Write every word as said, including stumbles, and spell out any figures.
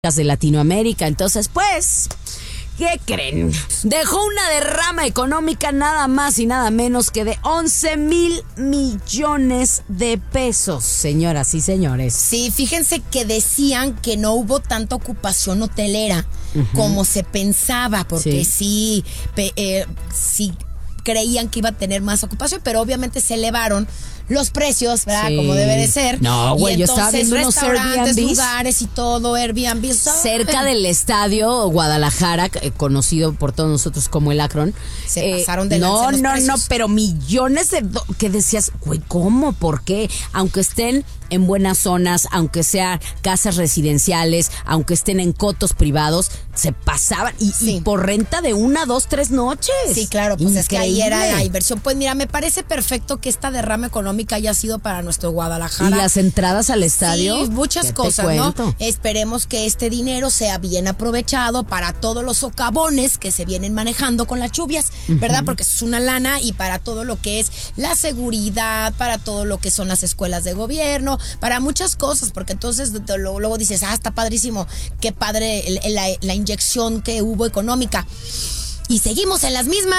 de Latinoamérica. Entonces, pues, ¿qué creen? Dejó una derrama económica nada más y nada menos que de once mil millones de pesos, señoras y señores. Sí, fíjense que decían que no hubo tanta ocupación hotelera uh-huh. como se pensaba, porque sí, sí, pe, eh, sí creían que iba a tener más ocupación, pero obviamente se elevaron los precios, ¿verdad? Sí. Como debe de ser. No, güey, yo estaba viendo unos restaurantes, Airbnbs, lugares y todo, Airbnb. cerca del estadio Guadalajara, conocido por todos nosotros como el Akron. Se eh, pasaron de No, lanza los no, precios. no, pero millones de... Do- que decías, güey, ¿cómo? ¿Por qué? Aunque estén en buenas zonas, aunque sean casas residenciales, aunque estén en cotos privados, se pasaban. Y, sí. y por renta de una, dos, tres noches. Sí, claro, pues Increíble. Es que ahí era la inversión. Pues mira, me parece perfecto que esta derrama económica haya sido para nuestro Guadalajara. Y las entradas al estadio. Sí, muchas cosas, ¿no? Esperemos que este dinero sea bien aprovechado para todos los socavones que se vienen manejando con las lluvias, ¿verdad? Uh-huh. Porque es una lana, y para todo lo que es la seguridad, para todo lo que son las escuelas de gobierno, para muchas cosas, porque entonces luego dices, ah, está padrísimo, qué padre la, la inyección que hubo económica. Y seguimos en las mismas.